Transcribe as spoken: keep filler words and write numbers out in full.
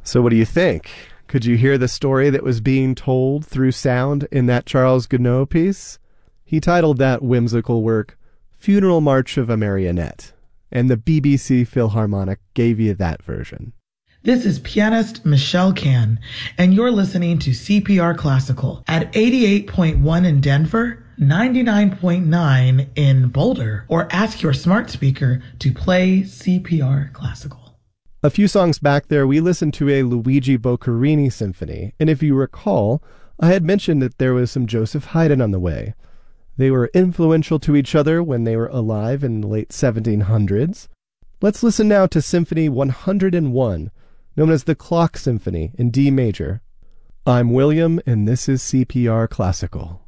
So what do you think? Could you hear the story that was being told through sound in that Charles Gounod piece? He titled that whimsical work, Funeral March of a Marionette, and the B B C Philharmonic gave you that version. This is pianist Michelle Can, and you're listening to C P R Classical at eighty-eight point one in Denver, ninety-nine point nine in Boulder, or ask your smart speaker to play C P R Classical. A few songs back there, we listened to a Luigi Boccherini symphony, and if you recall, I had mentioned that there was some Joseph Haydn on the way. They were influential to each other when they were alive in the late seventeen hundreds. Let's listen now to Symphony one hundred and one, known as the Clock Symphony in D major. I'm William, and this is C P R Classical.